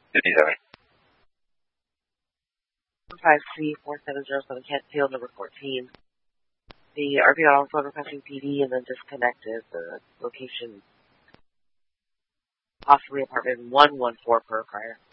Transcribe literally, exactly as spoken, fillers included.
fifty-seven. five C four seven zero seven Kentfield, number fourteen. The R P O phone requesting P D and then disconnected. The location, possibly apartment one one four per prior.